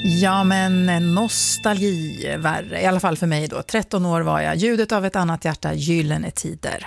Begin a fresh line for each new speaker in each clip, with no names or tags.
Ja, men nostalgi värre, i alla fall för mig då. 13 år var jag, ljudet av ett annat hjärta, gyllene tider.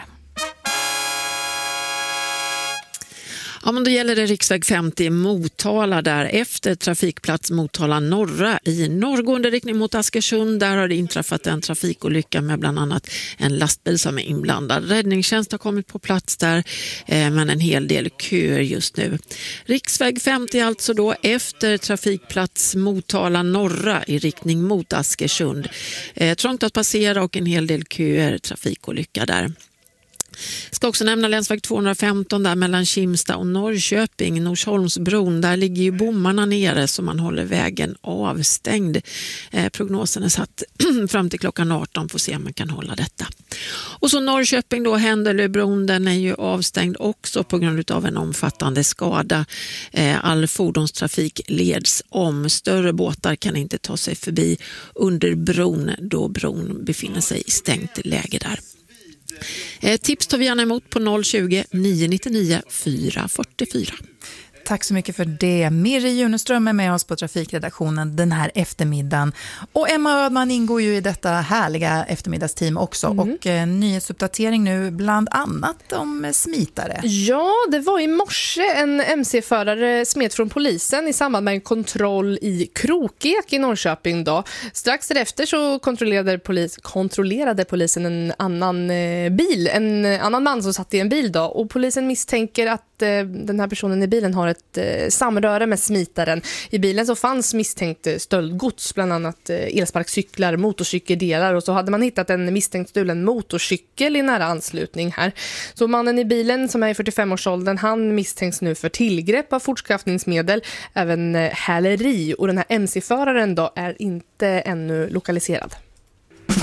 Ja, men då gäller det riksväg 50 Motala där efter trafikplats Motala norra i norrgående riktning mot Askersund. Där har det inträffat en trafikolycka med bland annat en lastbil som är inblandad. Räddningstjänst har kommit på plats där men en hel del köer just nu. Riksväg 50 alltså då efter trafikplats Motala norra i riktning mot Askersund. Trångt att passera och en hel del köer, trafikolycka där. Ska också nämna länsväg 215 där mellan Kimstad och Norrköping, Norsholmsbron. Där ligger ju bommarna nere så man håller vägen avstängd. Prognosen är satt fram till klockan 18, får se om man kan hålla detta. Och så Norrköping då, Händelöbron, den är ju avstängd också på grund av en omfattande skada. All fordonstrafik leds om. Större båtar kan inte ta sig förbi under bron då bron befinner sig i stängt läge där. Tips tar vi gärna emot på 020 999 444.
Tack så mycket för det. Mirri Juneström är med oss på trafikredaktionen den här eftermiddagen. Och Emma Ödman ingår ju i detta härliga eftermiddagsteam också. Och nyhetsuppdatering nu bland annat om smitare.
Ja, det var i morse en MC-förare smet från polisen i samband med en kontroll i Krokek i Norrköping då. Strax därefter så kontrollerade polisen en annan bil, en annan man som satt i en bil då. Och polisen misstänker att den här personen i bilen har ett samröre med smitaren. I bilen så fanns misstänkt stöldgods, bland annat elsparkcyklar, motorcykeldelar, och så hade man hittat en misstänkt stulen motorcykel i nära anslutning här. Så mannen i bilen som är i 45-årsåldern, han misstänks nu för tillgrepp av fortskaffningsmedel, även häleri, och den här MC-föraren då är inte ännu lokaliserad.